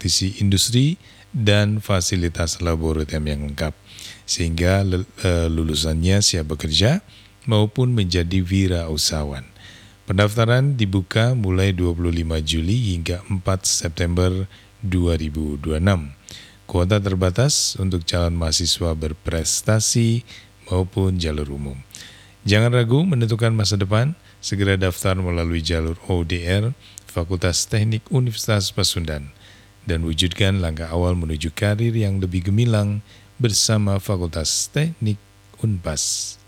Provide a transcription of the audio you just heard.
praktisi industri, dan fasilitas laboratorium yang lengkap, sehingga lulusannya siap bekerja maupun menjadi wirausahawan. Pendaftaran dibuka mulai 25 Juli hingga 4 September 2026. Kuota terbatas untuk calon mahasiswa berprestasi maupun jalur umum. Jangan ragu menentukan masa depan, segera daftar melalui jalur ODR Fakultas Teknik Universitas Pasundan dan wujudkan langkah awal menuju karir yang lebih gemilang bersama Fakultas Teknik Unpas.